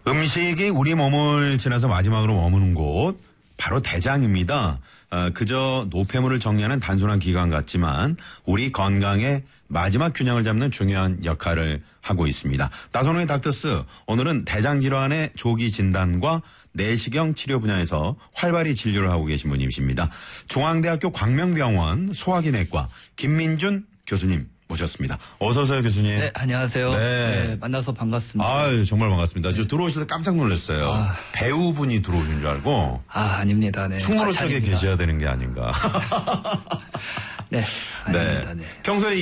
음식이 우리 몸을 지나서 마지막으로 머무는 곳 바로 대장입니다. 그저 노폐물을 정리하는 단순한 기관 같지만 우리 건강의 마지막 균형을 잡는 중요한 역할을 하고 있습니다. 나선홍의 닥터스, 오늘은 대장 질환의 조기 진단과 내시경 치료 분야에서 활발히 진료를 하고 계신 분이십니다. 중앙대학교 광명병원 소화기내과 김민준 교수님 모셨습니다. 어서 오세요, 교수님. 네, 안녕하세요. 네, 만나서 반갑습니다. 아유, 정말 반갑습니다. 저 들어오실 때 깜짝 놀랐어요. 배우분이 들어오신 줄 알고. 아닙니다. 네. 충무로 쪽에 계셔야 되는 게 아닌가. 네, 아닙니다. 네. 평소에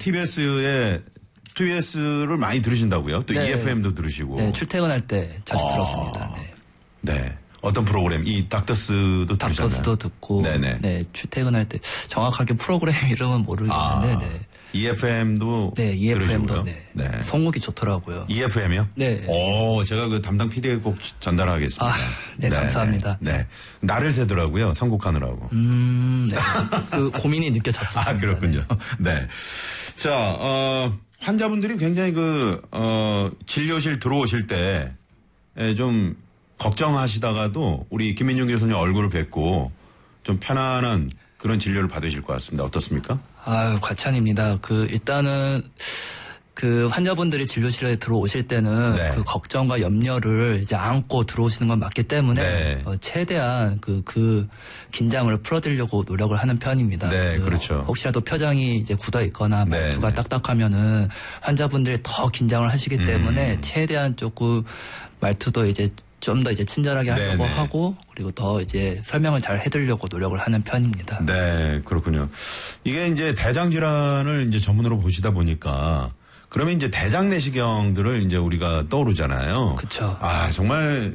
TBS를 많이 들으신다고요? 또 네. EFM도 들으시고. 네, 출퇴근할 때 자주 들었습니다. 네. 네. 어떤 프로그램? 이 닥터스도 들으셨나요? 닥터스도 듣고. 네네. 네, 출퇴근할 때 정확하게 프로그램 이름은 모르겠는데. 네. EFM도 네, EFM도. 들으시고요? 네. 성목이 좋더라고요. EFM이요? 네. 제가 그 담당 PD에게 꼭 전달하겠습니다. 네, 감사합니다. 네. 날을 새더라고요. 선곡하느라고. 네. 그 고민이 느껴졌습니다. 그렇군요. 네. 자, 환자분들이 굉장히 진료실 들어오실 때 좀 걱정하시다가도 우리 김민준 교수님 얼굴을 뵙고 좀 편안한 그런 진료를 받으실 것 같습니다. 어떻습니까? 과찬입니다. 일단은 환자분들이 진료실에 들어오실 때는 네. 그 걱정과 염려를 이제 안고 들어오시는 건 맞기 때문에 네. 최대한 그 긴장을 풀어드리려고 노력을 하는 편입니다. 네, 그렇죠. 혹시라도 표정이 이제 굳어 있거나 말투가 네. 딱딱하면은 환자분들이 더 긴장을 하시기 때문에 최대한 조금 말투도 이제 좀 더 이제 친절하게 하려고 네네. 하고 그리고 더 이제 설명을 잘 해드리려고 노력을 하는 편입니다. 네, 그렇군요. 이게 이제 대장 질환을 이제 전문으로 보시다 보니까 그러면 이제 대장 내시경들을 이제 우리가 떠오르잖아요. 그렇죠. 정말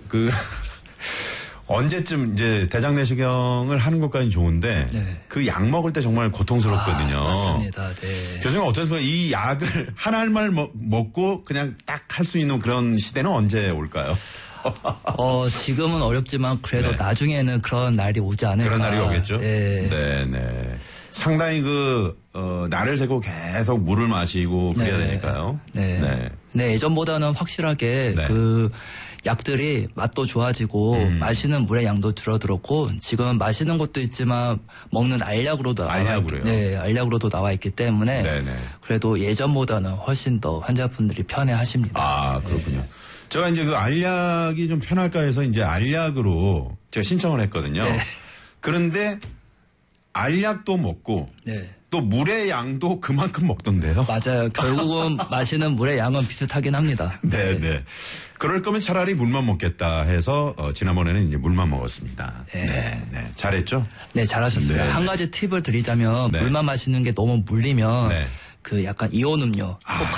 언제쯤 이제 대장 내시경을 하는 것까지는 좋은데 네. 그 약 먹을 때 정말 고통스럽거든요. 맞습니다. 네. 교수님 어떻습니까? 이 약을 한 알만 먹고 그냥 딱 할 수 있는 그런 시대는 언제 올까요? 지금은 어렵지만 그래도 네. 나중에는 그런 날이 오지 않을까. 그런 날이 오겠죠? 네. 네. 상당히 날을 새고 계속 물을 마시고 그래야 네. 되니까요. 네. 예전보다는 확실하게 네. 약들이 맛도 좋아지고 마시는 물의 양도 줄어들었고 지금 마시는 것도 있지만 먹는 알약으로도 알약으로도 나와 있기 때문에 네네. 그래도 예전보다는 훨씬 더 환자분들이 편해하십니다. 그렇군요. 네. 제가 이제 알약이 좀 편할까 해서 이제 알약으로 제가 신청을 했거든요. 네. 그런데 알약도 먹고 네. 또 물의 양도 그만큼 먹던데요. 맞아요. 결국은 마시는 물의 양은 비슷하긴 합니다. 네. 그럴 거면 차라리 물만 먹겠다 해서 지난번에는 이제 물만 먹었습니다. 네. 잘했죠? 네, 잘하셨습니다. 네. 한 가지 팁을 드리자면 네. 물만 마시는 게 너무 물리면 네. 약간 이온 음료,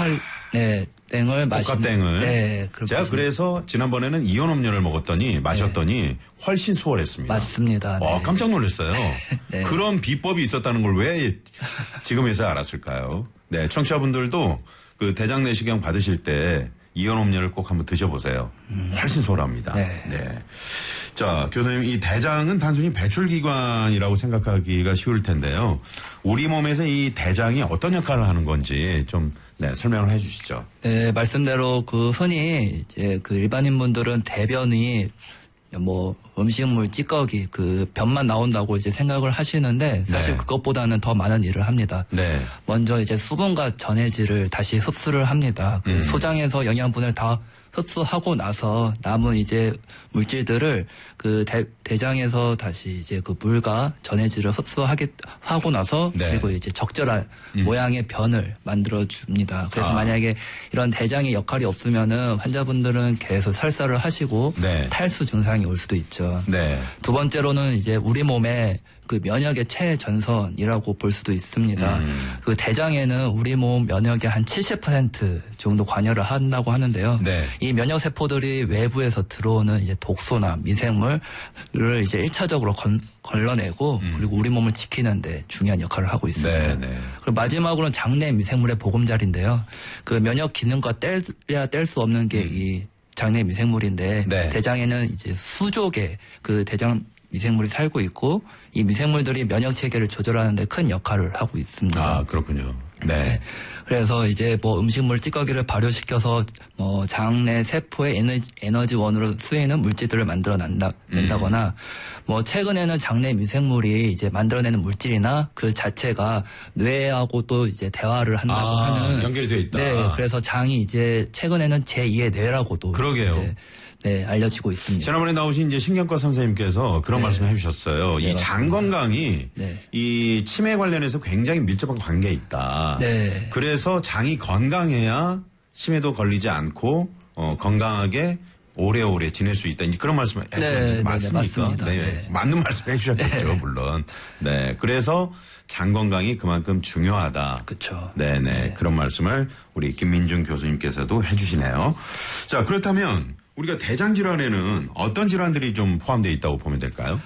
땡을 마시는. 복화땡을. 네, 제가 그래서 지난번에는 이온 음료를 마셨더니 훨씬 수월했습니다. 맞습니다. 네. 깜짝 놀랐어요. 네. 그런 비법이 있었다는 걸 왜 지금에서 알았을까요? 네, 청취자분들도 그 대장 내시경 받으실 때 이온 음료를 꼭 한번 드셔보세요. 훨씬 수월합니다. 네. 자, 교수님, 이 대장은 단순히 배출기관이라고 생각하기가 쉬울 텐데요. 우리 몸에서 이 대장이 어떤 역할을 하는 건지 좀 설명을 해 주시죠. 네, 말씀대로 흔히 이제 일반인 분들은 대변이 음식물 찌꺼기 변만 나온다고 이제 생각을 하시는데 사실 네. 그것보다는 더 많은 일을 합니다. 네. 먼저 이제 수분과 전해질을 다시 흡수를 합니다. 소장에서 영양분을 다 흡수하고 나서 남은 이제 물질들을 대장에서 다시 이제 물과 전해질을 하고 나서 네. 그리고 이제 적절한 모양의 변을 만들어 줍니다. 그래서 만약에 이런 대장의 역할이 없으면은 환자분들은 계속 설사를 하시고 네. 탈수 증상이 올 수도 있죠. 네. 두 번째로는 이제 우리 몸에 면역의 최전선이라고 볼 수도 있습니다. 대장에는 우리 몸 면역의 한 70% 정도 관여를 한다고 하는데요. 네. 이 면역 세포들이 외부에서 들어오는 이제 독소나 미생물을 이제 1차적으로 걸러내고 그리고 우리 몸을 지키는데 중요한 역할을 하고 있습니다. 네. 그리고 마지막으로는 장내 미생물의 보금자리인데요. 면역 기능과 뗄래야 뗄 수 없는 게 이 장내 미생물인데 네. 대장에는 이제 수족의 대장 미생물이 살고 있고 이 미생물들이 면역 체계를 조절하는 데 큰 역할을 하고 있습니다. 그렇군요. 네. 그래서 이제 뭐 음식물 찌꺼기를 발효시켜서 뭐 장내 세포의 에너지원으로 쓰이는 물질들을 낸다거나 뭐 최근에는 장내 미생물이 이제 만들어내는 물질이나 그 자체가 뇌하고 또 이제 대화를 한다고 하는 연결이 돼 있다. 네. 그래서 장이 이제 최근에는 제2의 뇌라고도 그러게요. 이제 네, 알려지고 있습니다. 지난번에 나오신 이제 신경과 선생님께서 그런 네. 말씀을 해주셨어요. 네, 이 장 건강이 네. 이 치매 관련해서 굉장히 밀접한 관계에 있다. 네. 그래서 장이 건강해야 치매도 걸리지 않고 건강하게 오래오래 지낼 수 있다. 이제 그런 말씀을 해주셨는데 네, 맞습니까? 맞습니다. 네. 네. 맞는 말씀 해주셨겠죠, 물론. 네. 그래서 장 건강이 그만큼 중요하다. 그렇죠. 네네. 네. 그런 말씀을 우리 김민중 교수님께서도 해주시네요. 자, 그렇다면 우리가 대장 질환에는 어떤 질환들이 좀 포함되어 있다고 보면 될까요?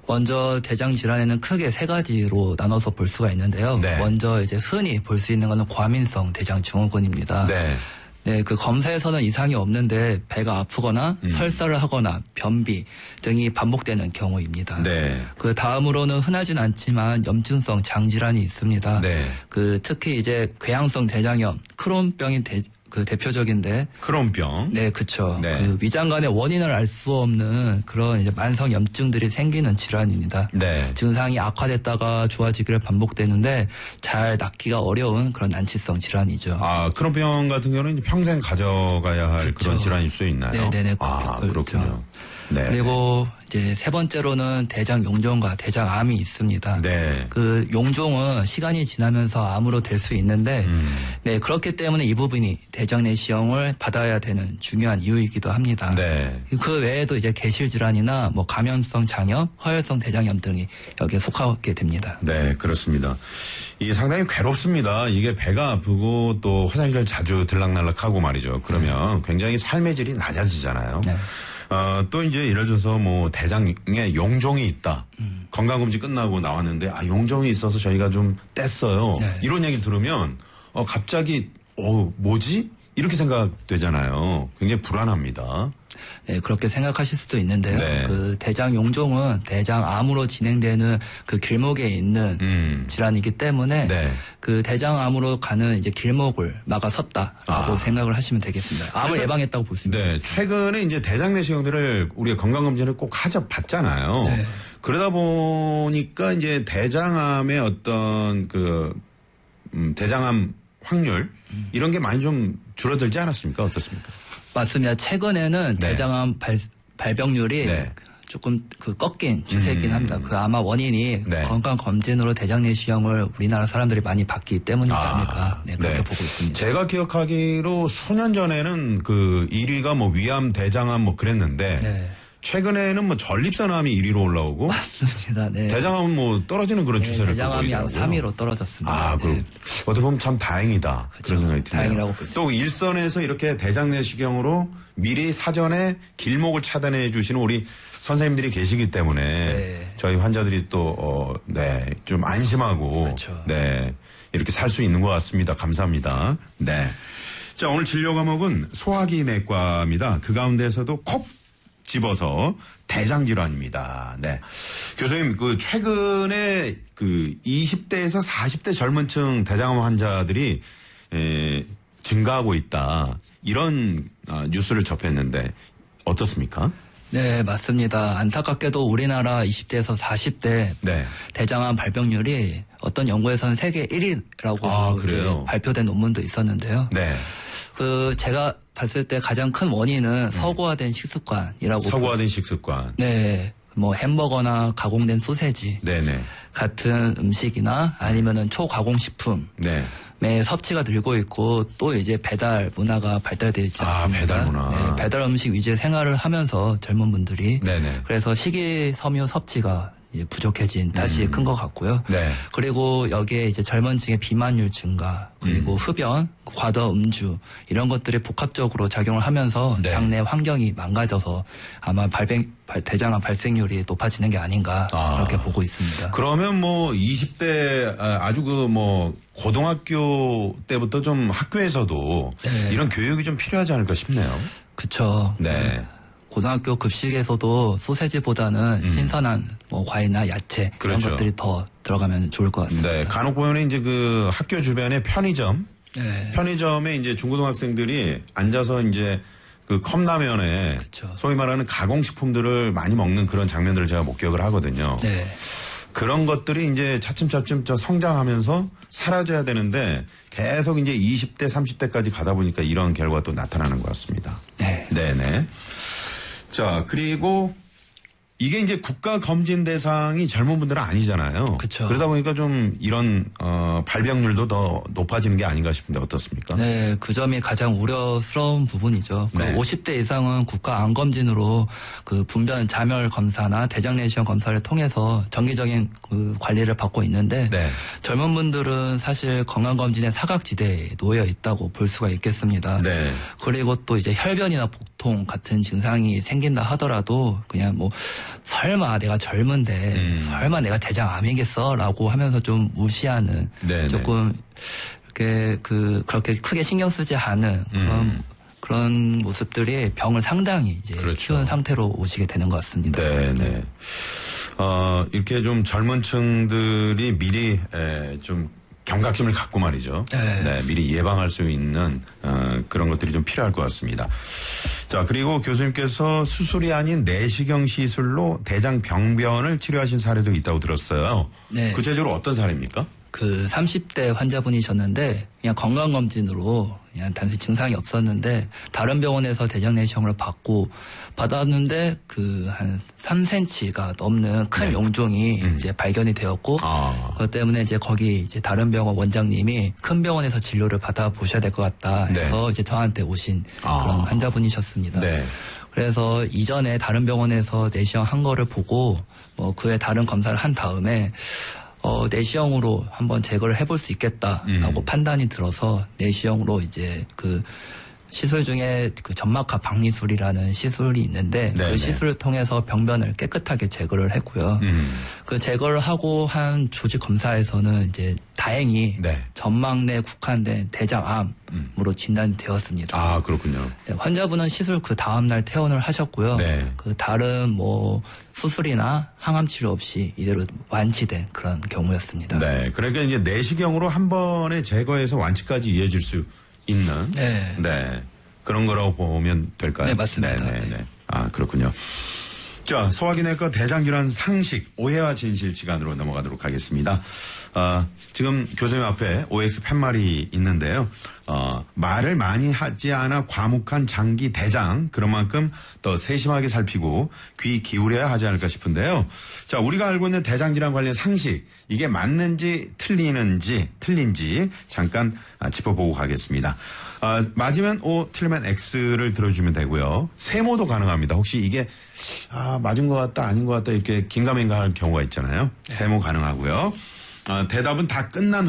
먼저 대장 질환에는 크게 세 가지로 나눠서 볼 수가 있는데요. 네. 먼저 이제 흔히 볼 수 있는 것은 과민성 대장 증후군입니다. 네. 네, 그 검사에서는 이상이 없는데 배가 아프거나 설사를 하거나 변비 등이 반복되는 경우입니다. 네. 그 다음으로는 흔하진 않지만 염증성 장질환이 있습니다. 네. 그 특히 이제 궤양성 대장염, 크론병이 그 대표적인데. 크론병. 네, 그렇죠. 네. 그 위장 간의 원인을 알 수 없는 그런 이제 만성 염증들이 생기는 질환입니다. 네. 증상이 악화됐다가 좋아지기를 반복되는데 잘 낫기가 어려운 그런 난치성 질환이죠. 아, 크론병 같은 경우는 이제 평생 가져가야 할 그쵸. 그런 질환일 수 있나요? 네네네. 아, 그렇죠. 그렇군요. 네. 그리고 이제 세 번째로는 대장 용종과 대장암이 있습니다. 네. 그 용종은 시간이 지나면서 암으로 될 수 있는데, 네 그렇기 때문에 이 부분이 대장 내시경을 받아야 되는 중요한 이유이기도 합니다. 네. 그 외에도 이제 개실 질환이나 뭐 감염성 장염, 허혈성 대장염 등이 여기에 속하게 됩니다. 네, 그렇습니다. 이게 상당히 괴롭습니다. 이게 배가 아프고 또 화장실을 자주 들락날락하고 말이죠. 그러면 굉장히 삶의 질이 낮아지잖아요. 네. 또 이제 예를 들어서 뭐 대장에 용종이 있다. 건강검진 끝나고 나왔는데 용종이 있어서 저희가 좀 뗐어요. 네. 이런 얘기를 들으면 갑자기 뭐지? 이렇게 생각되잖아요. 굉장히 불안합니다. 네, 그렇게 생각하실 수도 있는데요. 네. 그 대장 용종은 대장암으로 진행되는 그 길목에 있는 질환이기 때문에 네. 그 대장암으로 가는 이제 길목을 막아섰다라고 생각을 하시면 되겠습니다. 암을 그래서- 예방했다고 볼 수 있습니다. 네, 최근에 이제 대장 내시경들을 우리가 건강검진을 꼭 받잖아요. 네. 그러다 보니까 이제 대장암의 어떤 대장암 확률 이런 게 많이 좀 줄어들지 않았습니까? 어떻습니까? 맞습니다. 최근에는 네. 대장암 발병률이 네. 조금 꺾인 추세이긴 합니다. 그 아마 원인이 네. 건강 검진으로 대장 내시경을 우리나라 사람들이 많이 받기 때문이지 않을까 그렇게 네. 보고 있습니다. 제가 기억하기로 수년 전에는 그 1위가 뭐 위암, 대장암 뭐 그랬는데 네. 최근에는 뭐 전립선암이 1위로 올라오고 맞습니다. 네. 대장암은 뭐 떨어지는 그런 네, 추세를 대장암이 한 보이더라고요. 3위로 떨어졌습니다. 아, 네. 어떻게 보면 참 다행이다. 그런 생각이 드네요. 다행이라고 볼 수 또 일선에서 이렇게 대장 내시경으로 미리 사전에 길목을 차단해 주시는 우리 선생님들이 계시기 때문에 네. 저희 환자들이 또, 좀 안심하고 그렇죠. 네, 이렇게 살 수 있는 것 같습니다. 감사합니다. 네. 자, 오늘 진료 과목은 소화기 내과입니다. 그 가운데서도 콕 집어서 대장 질환입니다. 네. 교수님, 최근에 20대에서 40대 젊은층 대장암 환자들이 증가하고 있다. 이런 뉴스를 접했는데 어떻습니까? 네, 맞습니다. 안타깝게도 우리나라 20대에서 40대 네. 대장암 발병률이 어떤 연구에서는 세계 1위라고 아, 그래요? 발표된 논문도 있었는데요. 네. 제가 봤을 때 가장 큰 원인은 서구화된 식습관이라고. 서구화된 식습관. 네. 뭐 햄버거나 가공된 소세지 네네. 같은 음식이나 아니면은 초가공식품. 네. 의 섭취가 늘고 있고 또 이제 배달 문화가 발달되어 있지 않습니까? 배달 문화. 네, 배달 음식 위주의 생활을 하면서 젊은 분들이 네네. 그래서 식이섬유 섭취가 이제 부족해진 탓이 큰 것 같고요. 네. 그리고 여기에 이제 젊은 층의 비만율 증가 그리고 흡연, 과다 음주 이런 것들이 복합적으로 작용을 하면서 네. 장내 환경이 망가져서 아마 대장암 발생률이 높아지는 게 아닌가 그렇게 보고 있습니다. 그러면 뭐 20대 아주 고등학교 때부터 좀 학교에서도 네. 이런 교육이 좀 필요하지 않을까 싶네요. 그렇죠. 네. 고등학교 급식에서도 소세지보다는 신선한 뭐 과일이나 야채 그렇죠. 이런 것들이 더 들어가면 좋을 것 같습니다. 네, 간혹 보면 이제 그 학교 주변에 편의점, 네. 편의점에 이제 중고등학생들이 앉아서 이제 그 컵라면에 그렇죠. 소위 말하는 가공식품들을 많이 먹는 그런 장면들을 제가 목격을 하거든요. 네. 그런 것들이 이제 차츰차츰 성장하면서 사라져야 되는데 계속 이제 20대, 30대까지 가다 보니까 이런 결과가 또 나타나는 것 같습니다. 네. 네네. 자, 그리고 이게 이제 국가 검진 대상이 젊은 분들은 아니잖아요. 그쵸. 그러다 보니까 좀 이런 발병률도 더 높아지는 게 아닌가 싶은데 어떻습니까? 네, 그 점이 가장 우려스러운 부분이죠. 네. 그 50대 이상은 국가 암검진으로 그 분변 자멸 검사나 대장 내시경 검사를 통해서 정기적인 그 관리를 받고 있는데 네. 젊은 분들은 사실 건강검진의 사각지대에 놓여 있다고 볼 수가 있겠습니다. 네. 그리고 또 이제 혈변이나 복통 같은 증상이 생긴다 하더라도 그냥 뭐 설마 내가 젊은데 설마 내가 대장암이겠어라고 하면서 좀 무시하는 네네. 조금 이렇게 그렇게 크게 신경 쓰지 않은 그런 모습들이 병을 상당히 이제 그렇죠. 키운 상태로 오시게 되는 것 같습니다. 네. 이렇게 좀 젊은 층들이 미리 좀 경각심을 갖고 말이죠. 네. 미리 예방할 수 있는 그런 것들이 좀 필요할 것 같습니다. 자, 그리고 교수님께서 수술이 아닌 내시경 시술로 대장 병변을 치료하신 사례도 있다고 들었어요. 네. 구체적으로 어떤 사례입니까? 그 30대 환자분이셨는데 그냥 건강검진으로 그냥 단순히 증상이 없었는데 다른 병원에서 대장 내시경을 받았는데 그 한 3cm가 넘는 큰 네. 용종이 이제 발견이 되었고 그것 때문에 이제 거기 이제 다른 병원 원장님이 큰 병원에서 진료를 받아 보셔야 될 것 같다 해서 이제 저한테 오신 그런 환자분이셨습니다. 네. 그래서 이전에 다른 병원에서 내시경 한 거를 보고 뭐 그에 다른 검사를 한 다음에 내시경으로 한번 제거를 해볼 수 있겠다라고 판단이 들어서 내시경으로 이제 그 시술 중에 그 점막하 박리술이라는 시술이 있는데 네네. 그 시술을 통해서 병변을 깨끗하게 제거를 했고요. 그 제거를 하고 한 조직 검사에서는 이제 다행히 네. 점막 내 국한된 대장암으로 진단이 되었습니다. 아, 그렇군요. 네, 환자분은 시술 그 다음날 퇴원을 하셨고요. 네. 그 다른 뭐 수술이나 항암 치료 없이 이대로 완치된 그런 경우였습니다. 네. 그러니까 이제 내시경으로 한 번에 제거해서 완치까지 이어질 수 있는. 네. 그런 거라고 보면 될까요? 네, 맞습니다. 네. 아, 그렇군요. 자, 소화기내과 대장질환 상식 오해와 진실 시간으로 넘어가도록 하겠습니다. 지금 교수님 앞에 OX 팻말이 있는데요. 말을 많이 하지 않아 과묵한 장기 대장 그런 만큼 더 세심하게 살피고 귀 기울여야 하지 않을까 싶은데요. 자, 우리가 알고 있는 대장질환 관련 상식 이게 맞는지 틀린지 잠깐 짚어보고 가겠습니다. 맞으면 O, 틀리면 X를 들어주면 되고요. 세모도 가능합니다. 혹시 이게 맞은 것 같다 아닌 것 같다 이렇게 긴가민가할 경우가 있잖아요. 세모 가능하고요. 대답은 다 끝난